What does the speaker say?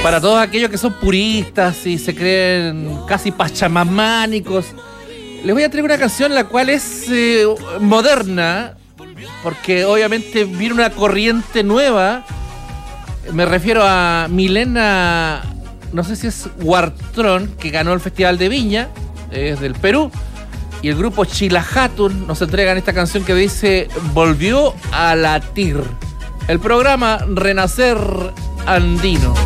Para todos aquellos que son puristas y se creen casi pachamamánicos, les voy a traer una canción la cual es moderna, porque obviamente viene una corriente nueva. Me refiero a Milena, no sé si es Huartrón, que ganó el Festival de Viña, es del Perú, y el grupo Chilajatun nos entregan esta canción que dice Volvió a latir. El programa Renacer Andino.